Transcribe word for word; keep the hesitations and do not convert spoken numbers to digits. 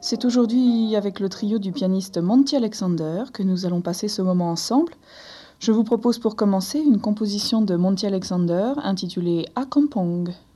C'est aujourd'hui avec le trio du pianiste Monty Alexander que nous allons passer ce moment ensemble. Je vous propose pour commencer une composition de Monty Alexander intitulée Akampong.